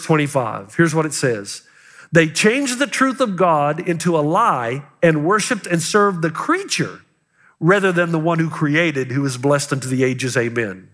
25. Here's what it says. They changed the truth of God into a lie and worshiped and served the creature rather than the one who created, who is blessed unto the ages. Amen.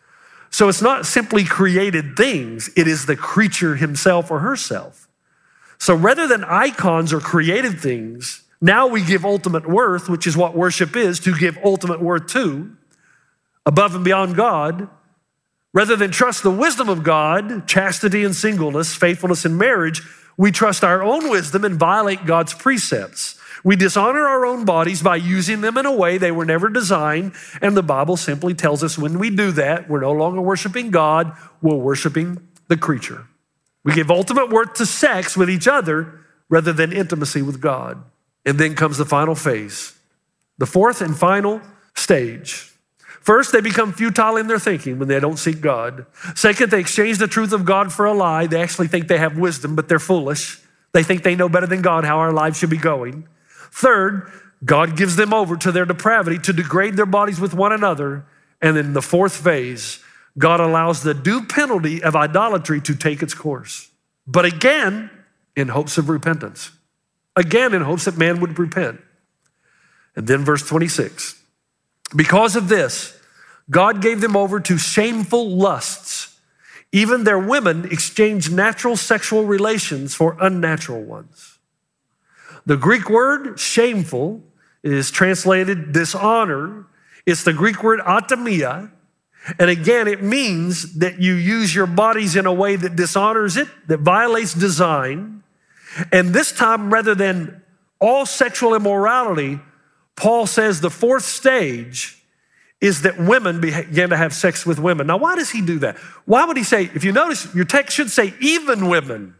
So it's not simply created things. It is the creature himself or herself. So rather than icons or created things, now we give ultimate worth, which is what worship is, to give ultimate worth to, above and beyond God. Rather than trust the wisdom of God, chastity and singleness, faithfulness in marriage, we trust our own wisdom and violate God's precepts. We dishonor our own bodies by using them in a way they were never designed. And the Bible simply tells us when we do that, we're no longer worshiping God, we're worshiping the creature. We give ultimate worth to sex with each other rather than intimacy with God. And then comes the final phase, the fourth and final stage. First, they become futile in their thinking when they don't seek God. Second, they exchange the truth of God for a lie. They actually think they have wisdom, but they're foolish. They think they know better than God how our lives should be going. Third, God gives them over to their depravity to degrade their bodies with one another. And then the fourth phase, God allows the due penalty of idolatry to take its course. But again, in hopes of repentance. Again, in hopes that man would repent. And then verse 26. Because of this, God gave them over to shameful lusts. Even their women exchanged natural sexual relations for unnatural ones. The Greek word shameful is translated dishonor. It's the Greek word atamia. And again, it means that you use your bodies in a way that dishonors it, that violates design. And this time, rather than all sexual immorality, Paul says the fourth stage is that women began to have sex with women. Now, why does he do that? Why would he say, if you notice, your text should say even women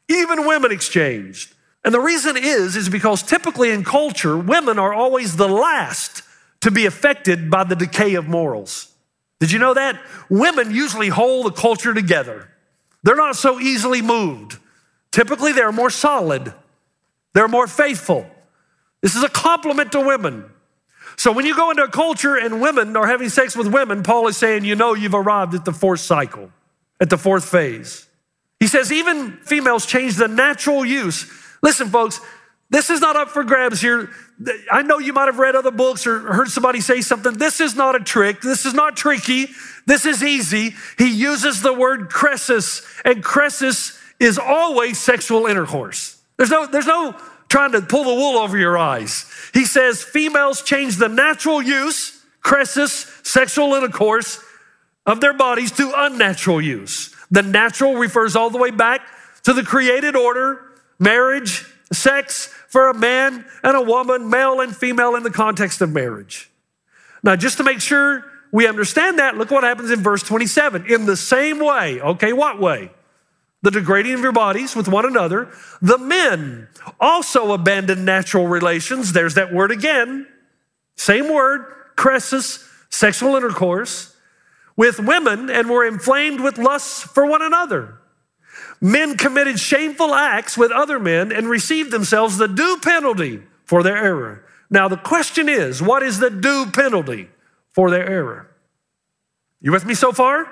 exchanged. And the reason is because typically in culture, women are always the last to be affected by the decay of morals. Did you know that? Women usually hold the culture together. They're not so easily moved. Typically, they're more solid. They're more faithful. This is a compliment to women. So when you go into a culture and women are having sex with women, Paul is saying, you know you've arrived at the fourth cycle, at the fourth phase. He says even females change the natural use. Listen, folks, this is not up for grabs here. I know you might have read other books or heard somebody say something. This is not a trick. This is not tricky. This is easy. He uses the word chresis, and chresis is always sexual intercourse. There's no trying to pull the wool over your eyes. He says females change the natural use, chresis, sexual intercourse of their bodies to unnatural use. The natural refers all the way back to the created order, marriage, sex for a man and a woman, male and female in the context of marriage. Now, just to make sure we understand that, look what happens in verse 27. In the same way, okay, what way? The degrading of your bodies with one another. The men also abandon natural relations. There's that word again. Same word, chresis, sexual intercourse, with women and were inflamed with lusts for one another. Men committed shameful acts with other men and received themselves the due penalty for their error. Now the question is, what is the due penalty for their error? You with me so far?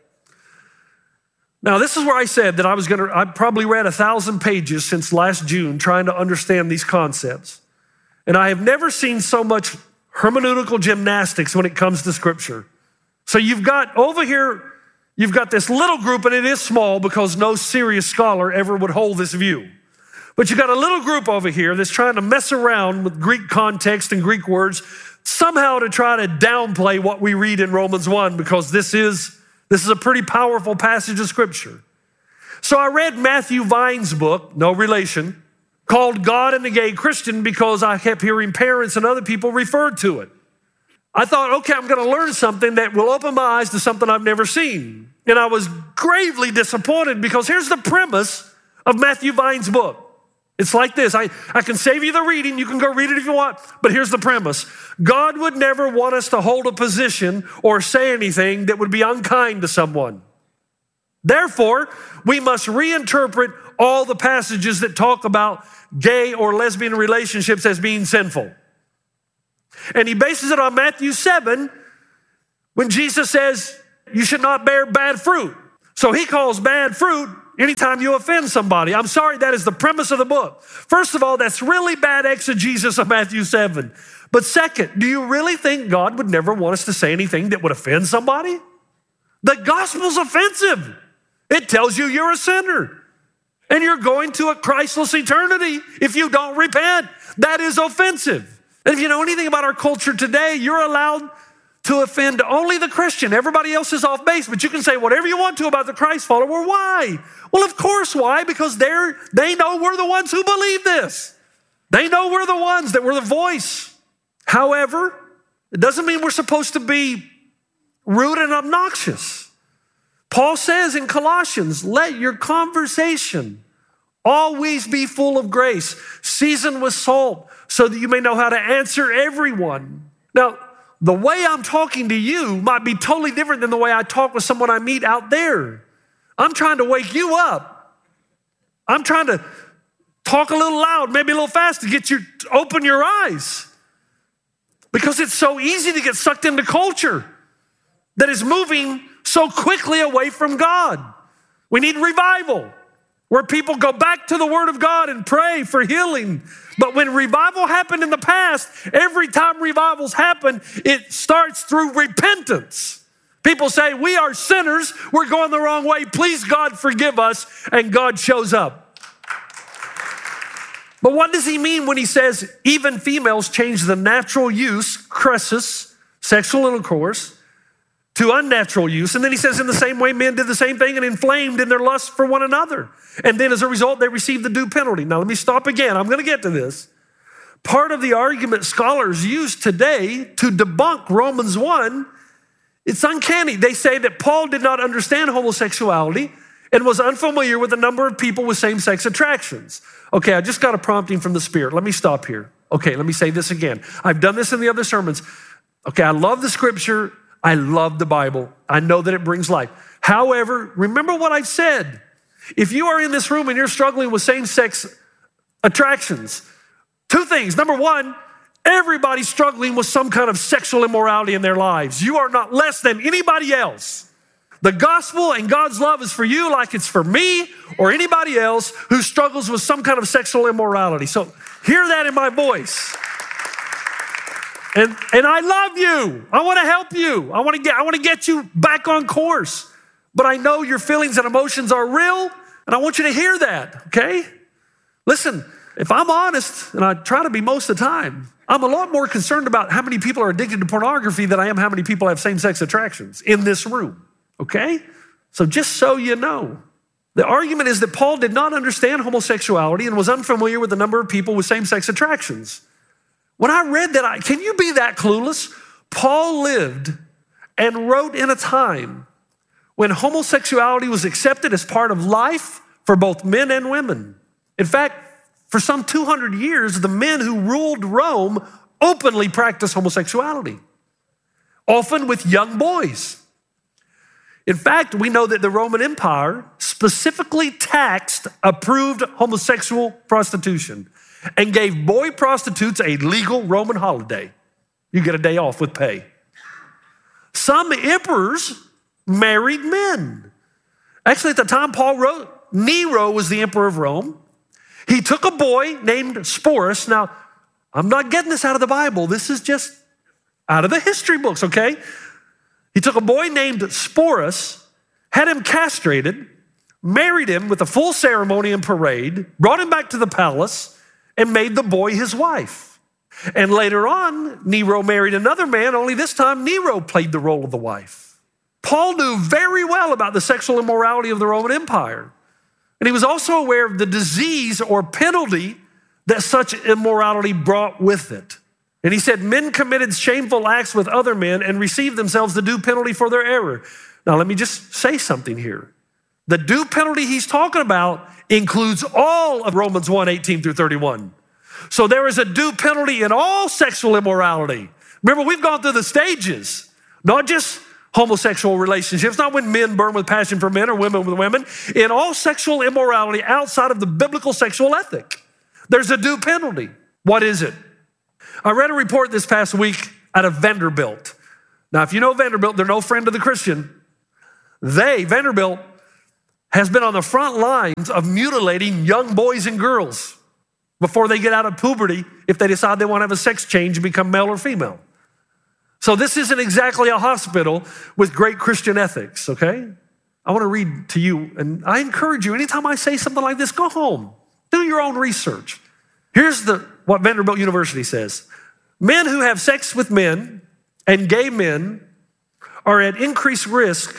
Now, this is where I said that I probably read 1,000 pages since last June trying to understand these concepts. And I have never seen so much hermeneutical gymnastics when it comes to Scripture. So you've got over here, you've got this little group, and it is small because no serious scholar ever would hold this view. But you've got a little group over here that's trying to mess around with Greek context and Greek words, somehow to try to downplay what we read in Romans 1, because this is a pretty powerful passage of Scripture. So I read Matthew Vine's book, no relation, called God and the Gay Christian, because I kept hearing parents and other people refer to it. I thought, okay, I'm going to learn something that will open my eyes to something I've never seen. And I was gravely disappointed because here's the premise of Matthew Vine's book. It's like this. I can save you the reading. You can go read it if you want. But here's the premise. God would never want us to hold a position or say anything that would be unkind to someone. Therefore, we must reinterpret all the passages that talk about gay or lesbian relationships as being sinful. And he bases it on Matthew 7 when Jesus says you should not bear bad fruit. So he calls bad fruit anytime you offend somebody. I'm sorry, that is the premise of the book. First of all, that's really bad exegesis of Matthew 7. But second, do you really think God would never want us to say anything that would offend somebody? The gospel's offensive. It tells you you're a sinner and you're going to a Christless eternity if you don't repent. That is offensive. And if you know anything about our culture today, you're allowed to offend only the Christian. Everybody else is off base, but you can say whatever you want to about the Christ follower. Why? Well, of course, why? Because they know we're the ones who believe this. They know we're the ones, that we're the voice. However, it doesn't mean we're supposed to be rude and obnoxious. Paul says in Colossians, let your conversation always be full of grace, seasoned with salt, so that you may know how to answer everyone. Now, the way I'm talking to you might be totally different than the way I talk with someone I meet out there. I'm trying to wake you up. I'm trying to talk a little loud, maybe a little fast to get you to open your eyes. Because it's so easy to get sucked into culture that is moving so quickly away from God. We need revival, where people go back to the Word of God and pray for healing. But when revival happened in the past, every time revivals happen, it starts through repentance. People say, we are sinners, we're going the wrong way, please God forgive us, and God shows up. But what does he mean when he says even females change the natural use, chresis, sexual intercourse, to unnatural use? And then he says in the same way men did the same thing and inflamed in their lust for one another. And then as a result, they received the due penalty. Now let me stop again. I'm going to get to this. Part of the argument scholars use today to debunk Romans 1, it's uncanny. They say that Paul did not understand homosexuality and was unfamiliar with a number of people with same-sex attractions. Okay, I just got a prompting from the Spirit. Let me stop here. Okay, let me say this again. I've done this in the other sermons. Okay, I love the Scripture. I love the Bible. I know that it brings life. However, remember what I said. If you are in this room and you're struggling with same-sex attractions, two things. Number one, everybody's struggling with some kind of sexual immorality in their lives. You are not less than anybody else. The gospel and God's love is for you like it's for me or anybody else who struggles with some kind of sexual immorality. So hear that in my voice. And I love you. I want to help you. I want to get you back on course. But I know your feelings and emotions are real, and I want you to hear that, okay? Listen, if I'm honest, and I try to be most of the time, I'm a lot more concerned about how many people are addicted to pornography than I am how many people have same-sex attractions in this room. Okay? So just so you know, the argument is that Paul did not understand homosexuality and was unfamiliar with the number of people with same-sex attractions. When I read that, can you be that clueless? Paul lived and wrote in a time when homosexuality was accepted as part of life for both men and women. In fact, for some 200 years, the men who ruled Rome openly practiced homosexuality, often with young boys. In fact, we know that the Roman Empire specifically taxed approved homosexual prostitution and gave boy prostitutes a legal Roman holiday. You get a day off with pay. Some emperors married men. Actually, at the time Paul wrote, Nero was the emperor of Rome. He took a boy named Sporus. Now, I'm not getting this out of the Bible. This is just out of the history books, okay? He took a boy named Sporus, had him castrated, married him with a full ceremony and parade, brought him back to the palace, and made the boy his wife. And later on, Nero married another man, only this time Nero played the role of the wife. Paul knew very well about the sexual immorality of the Roman Empire. And he was also aware of the disease or penalty that such immorality brought with it. And he said, men committed shameful acts with other men and received themselves the due penalty for their error. Now, let me just say something here. The due penalty he's talking about includes all of Romans 1:18 through 31. So there is a due penalty in all sexual immorality. Remember, we've gone through the stages, not just homosexual relationships, not when men burn with passion for men or women with women. In all sexual immorality outside of the biblical sexual ethic, there's a due penalty. What is it? I read a report this past week out of Vanderbilt. Now, if you know Vanderbilt, they're no friend of the Christian. Vanderbilt, has been on the front lines of mutilating young boys and girls before they get out of puberty if they decide they want to have a sex change and become male or female. So this isn't exactly a hospital with great Christian ethics, okay? I want to read to you, and I encourage you, anytime I say something like this, go home. Do your own research. Here's what Vanderbilt University says. Men who have sex with men and gay men are at increased risk,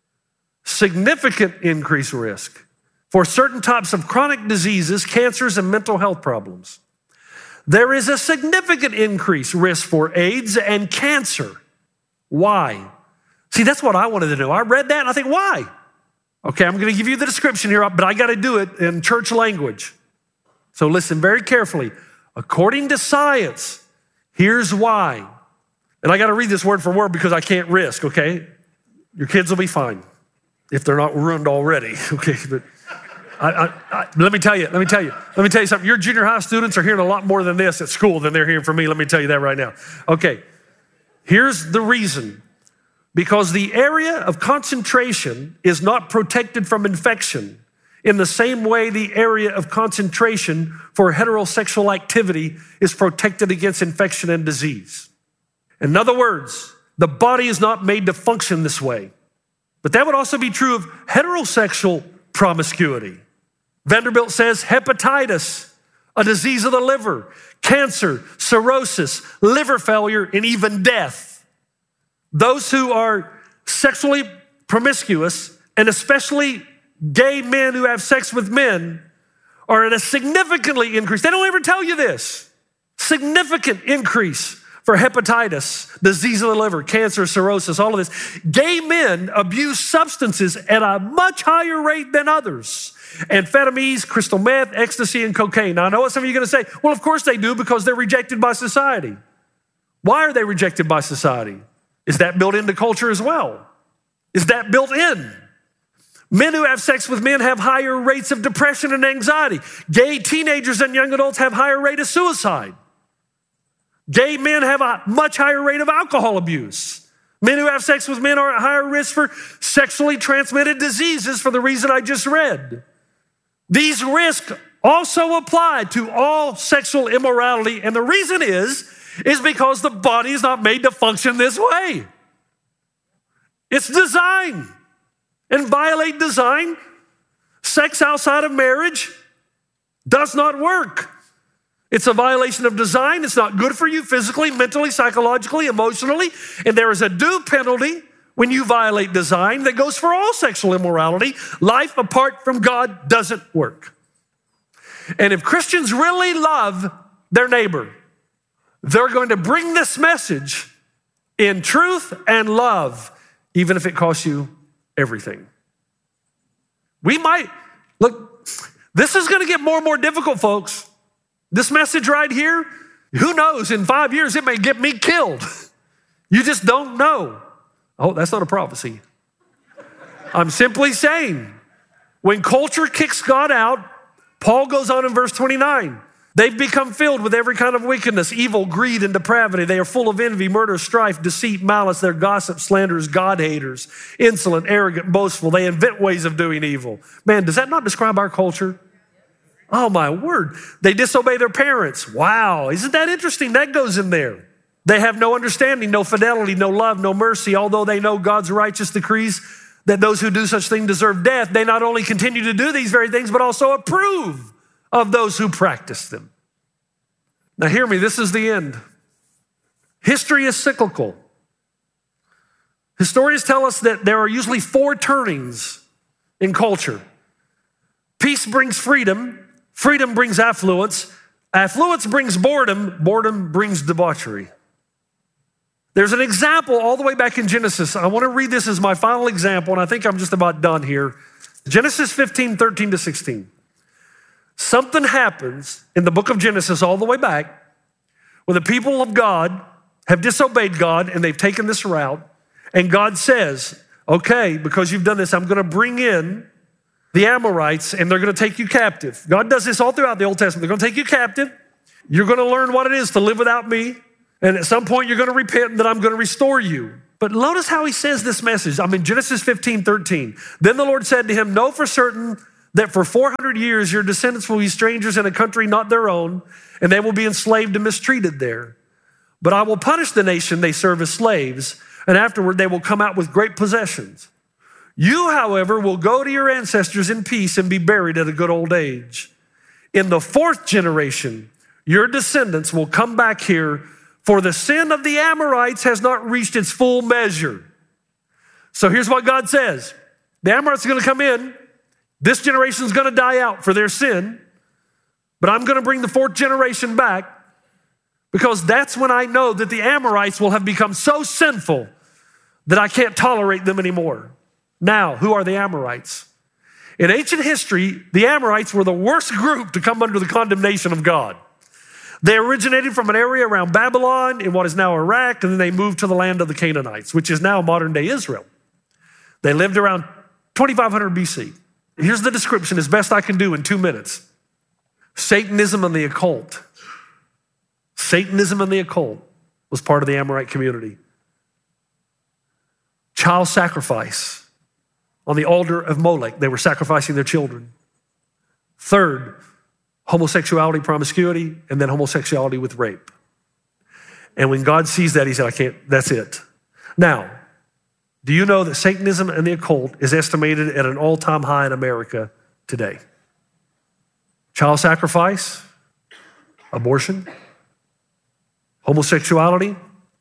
significant increased risk, for certain types of chronic diseases, cancers, and mental health problems. There is a significant increased risk for AIDS and cancer. Why? See, that's what I wanted to know. I read that and I think, why? Okay, I'm going to give you the description here, but I got to do it in church language. So listen very carefully. According to science, here's why. And I got to read this word for word because I can't risk, okay? Your kids will be fine if they're not ruined already, okay? But let me tell you something. Your junior high students are hearing a lot more than this at school than they're hearing from me. Let me tell you that right now. Okay, here's the reason. Because the area of concentration is not protected from infection in the same way the area of concentration for heterosexual activity is protected against infection and disease. In other words, the body is not made to function this way. But that would also be true of heterosexual promiscuity. Vanderbilt says hepatitis, a disease of the liver, cancer, cirrhosis, liver failure, and even death. Those who are sexually promiscuous, and especially gay men who have sex with men, are at a significantly increase. They don't ever tell you this. Significant increase for hepatitis, disease of the liver, cancer, cirrhosis, all of this. Gay men abuse substances at a much higher rate than others. Amphetamines, crystal meth, ecstasy, and cocaine. Now, I know what some of you are going to say. Well, of course they do, because they're rejected by society. Why are they rejected by society? Is that built into culture as well? Is that built in? Men who have sex with men have higher rates of depression and anxiety. Gay teenagers and young adults have higher rate of suicide. Gay men have a much higher rate of alcohol abuse. Men who have sex with men are at higher risk for sexually transmitted diseases for the reason I just read. These risks also apply to all sexual immorality, and the reason is because the body is not made to function this way. It's design. And violate design, sex outside of marriage does not work. It's a violation of design. It's not good for you physically, mentally, psychologically, emotionally. And there is a due penalty when you violate design that goes for all sexual immorality. Life apart from God doesn't work. And if Christians really love their neighbor, they're going to bring this message in truth and love, even if it costs you everything. Look, this is going to get more and more difficult, folks. This message right here, who knows, in 5 years it may get me killed. You just don't know. Oh, that's not a prophecy. I'm simply saying, when culture kicks God out, Paul goes on in verse 29. They've become filled with every kind of wickedness, evil, greed, and depravity. They are full of envy, murder, strife, deceit, malice. They're gossips, slanderers, God-haters, insolent, arrogant, boastful. They invent ways of doing evil. Man, does that not describe our culture? Oh, my word. They disobey their parents. Wow, isn't that interesting? That goes in there. They have no understanding, no fidelity, no love, no mercy. Although they know God's righteous decrees that those who do such things deserve death, they not only continue to do these very things, but also approve of those who practice them. Now hear me, this is the end. History is cyclical. Historians tell us that there are usually 4 turnings in culture. Peace brings freedom, freedom brings affluence, affluence brings boredom, boredom brings debauchery. There's an example all the way back in Genesis. I want to read this as my final example, and I think I'm just about done here. Genesis 15, 13 to 16. Something happens in the book of Genesis all the way back where the people of God have disobeyed God and they've taken this route. And God says, okay, because you've done this, I'm going to bring in the Amorites and they're going to take you captive. God does this all throughout the Old Testament. They're going to take you captive. You're going to learn what it is to live without me. And at some point you're going to repent and then I'm going to restore you. But notice how he says this message. I'm in Genesis 15:13. Then the Lord said to him, know for certain that for 400 years your descendants will be strangers in a country not their own, and they will be enslaved and mistreated there. But I will punish the nation they serve as slaves, and afterward they will come out with great possessions. You, however, will go to your ancestors in peace and be buried at a good old age. In the fourth generation, your descendants will come back here, for the sin of the Amorites has not reached its full measure. So here's what God says. The Amorites are going to come in. This generation is going to die out for their sin, but I'm going to bring the fourth generation back, because that's when I know that the Amorites will have become so sinful that I can't tolerate them anymore. Now, who are the Amorites? In ancient history, the Amorites were the worst group to come under the condemnation of God. They originated from an area around Babylon in what is now Iraq, and then they moved to the land of the Canaanites, which is now modern-day Israel. They lived around 2500 BC. Here's the description as best I can do in 2 minutes. Satanism and the occult. Satanism and the occult was part of the Amorite community. Child sacrifice. On the altar of Molech, they were sacrificing their children. Third, homosexuality, promiscuity, and then homosexuality with rape. And when God sees that, he said, I can't, that's it. Now, do you know that Satanism and the occult is estimated at an all-time high in America today? Child sacrifice, abortion, homosexuality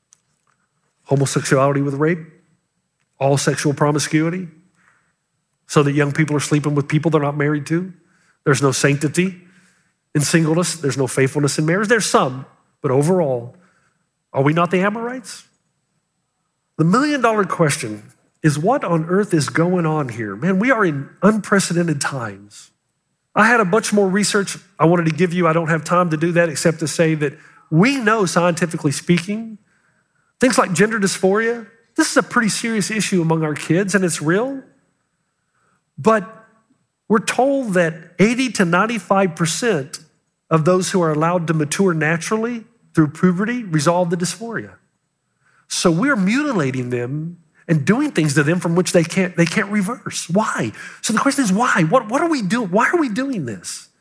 with rape, all sexual promiscuity, so that young people are sleeping with people they're not married to. There's no sanctity in singleness. There's no faithfulness in marriage. There's some, but overall, are we not the Amorites? The million-dollar question is, what on earth is going on here? Man, we are in unprecedented times. I had a bunch more research I wanted to give you. I don't have time to do that except to say that we know, scientifically speaking, things like gender dysphoria, this is a pretty serious issue among our kids, and it's real. But we're told that 80 to 95% of those who are allowed to mature naturally through puberty resolve the dysphoria. So we're mutilating them and doing things to them from which they can't reverse. Why? So the question is why? What are we doing? Why are we doing this?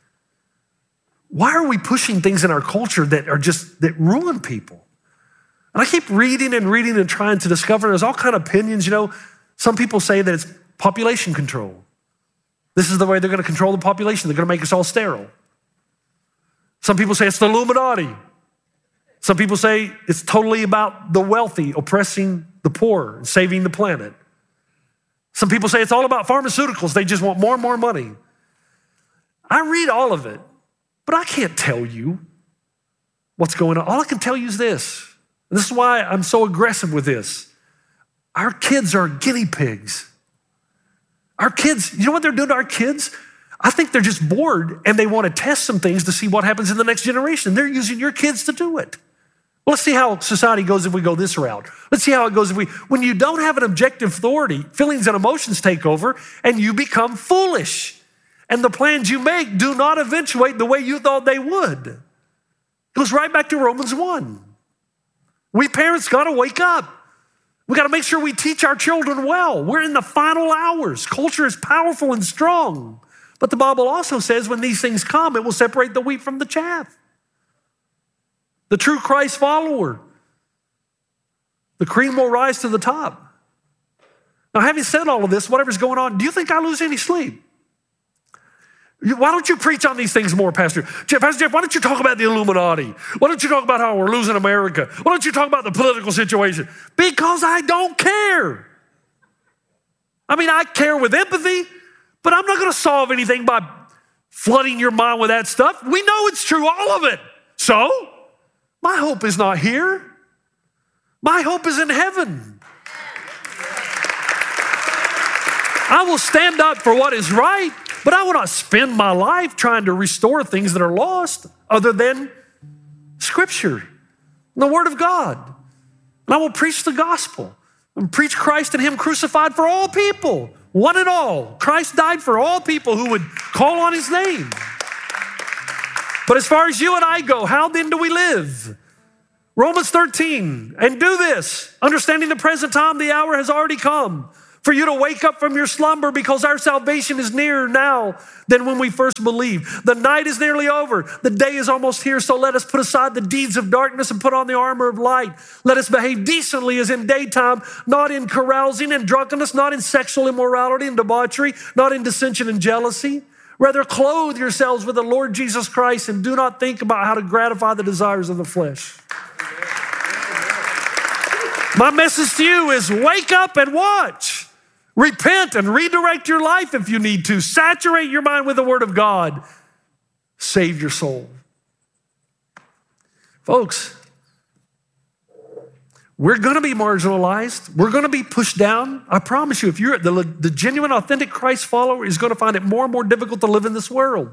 Why are we pushing things in our culture that ruin people? And I keep reading and trying to discover. There's all kind of opinions. You know, some people say that it's population control. This is the way they're going to control the population. They're going to make us all sterile. Some people say it's the Illuminati. Some people say it's totally about the wealthy oppressing the poor and saving the planet. Some people say it's all about pharmaceuticals. They just want more and more money. I read all of it, but I can't tell you what's going on. All I can tell you is this. This is why I'm so aggressive with this. Our kids are guinea pigs. Our kids, you know what they're doing to our kids? I think they're just bored and they want to test some things to see what happens in the next generation. They're using your kids to do it. Well, let's see how society goes if we go this route. Let's see how it goes when you don't have an objective authority, feelings and emotions take over and you become foolish. And the plans you make do not eventuate the way you thought they would. It goes right back to Romans 1. We parents got to wake up. We got to make sure we teach our children well. We're in the final hours. Culture is powerful and strong. But the Bible also says when these things come, it will separate the wheat from the chaff. The true Christ follower, the cream will rise to the top. Now, having said all of this, whatever's going on, do you think I lose any sleep? Why don't you preach on these things more, Pastor Jeff? Pastor Jeff, why don't you talk about the Illuminati? Why don't you talk about how we're losing America? Why don't you talk about the political situation? Because I don't care. I mean, I care with empathy, but I'm not going to solve anything by flooding your mind with that stuff. We know it's true, all of it. So, my hope is not here. My hope is in heaven. I will stand up for what is right, but I will not spend my life trying to restore things that are lost other than Scripture, the Word of God. And I will preach the gospel and preach Christ and Him crucified for all people, one and all. Christ died for all people who would call on His name. But as far as you and I go, how then do we live? Romans 13, and do this, understanding the present time, the hour has already come for you to wake up from your slumber, because our salvation is nearer now than when we first believed. The night is nearly over. The day is almost here. So let us put aside the deeds of darkness and put on the armor of light. Let us behave decently as in daytime, not in carousing and drunkenness, not in sexual immorality and debauchery, not in dissension and jealousy. Rather, clothe yourselves with the Lord Jesus Christ and do not think about how to gratify the desires of the flesh. My message to you is wake up and watch. Repent and redirect your life if you need to. Saturate your mind with the Word of God. Save your soul. Folks, we're going to be marginalized. We're going to be pushed down. I promise you, if you're the genuine, authentic Christ follower is going to find it more and more difficult to live in this world.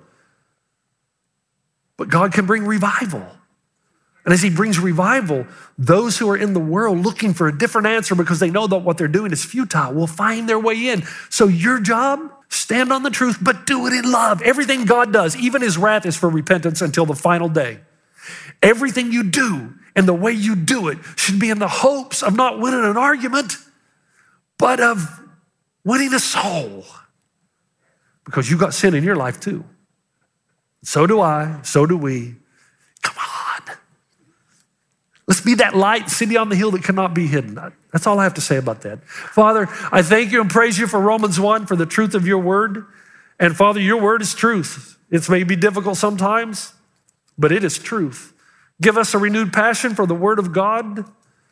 But God can bring revival. And as he brings revival, those who are in the world looking for a different answer because they know that what they're doing is futile will find their way in. So your job, stand on the truth, but do it in love. Everything God does, even his wrath, is for repentance until the final day. Everything you do and the way you do it should be in the hopes of not winning an argument, but of winning a soul. Because you've got sin in your life too. So do I, so do we. Come on. Let's be that light city on the hill that cannot be hidden. That's all I have to say about that. Father, I thank you and praise you for Romans 1, for the truth of your word. And Father, your word is truth. It may be difficult sometimes, but it is truth. Give us a renewed passion for the word of God,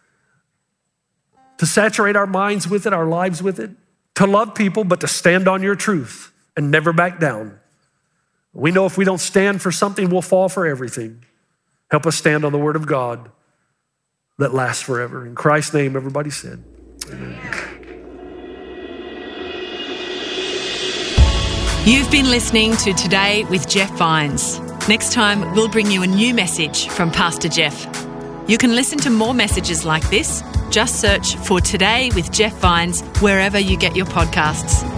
to saturate our minds with it, our lives with it, to love people, but to stand on your truth and never back down. We know if we don't stand for something, we'll fall for everything. Help us stand on the word of God that lasts forever. In Christ's name, everybody said, amen. You've been listening to Today with Jeff Vines. Next time, we'll bring you a new message from Pastor Jeff. You can listen to more messages like this. Just search for Today with Jeff Vines wherever you get your podcasts.